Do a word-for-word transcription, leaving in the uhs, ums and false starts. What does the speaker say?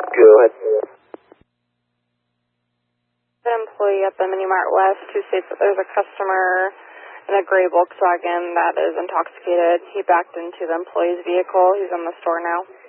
Go ahead. An employee at the Mini Mart West who states that there's a customer in a gray Volkswagen that is intoxicated. He backed into the employee's vehicle. He's in the store now.